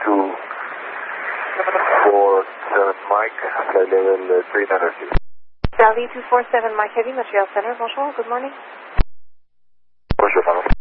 247 Mike, flight level 390. Charlie 247 Mike Heavy, Montreal Center. Bonjour, good morning. Bonjour, madame.